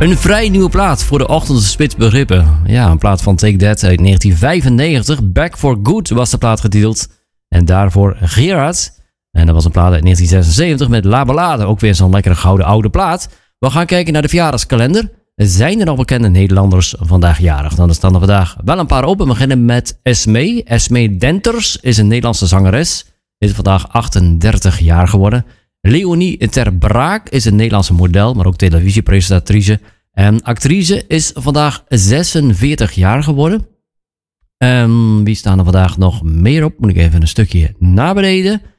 Een vrij nieuwe plaat voor de ochtendse spitsbegrippen. Ja, een plaat van Take That uit 1995. Back for Good was de plaat getiteld. En daarvoor Gerard. En dat was een plaat uit 1976 met La Ballade. Ook weer zo'n lekkere gouden oude plaat. We gaan kijken naar de verjaardagskalender. Zijn er nog bekende Nederlanders vandaag jarig? Dan staan er vandaag wel een paar op. We beginnen met Esmee. Esmee Denters is een Nederlandse zangeres. Is vandaag 38 jaar geworden. Leonie Ter Braak is een Nederlandse model, maar ook televisiepresentatrice. En actrice is vandaag 46 jaar geworden. Wie staan er vandaag nog meer op? Moet ik even een stukje naar beneden.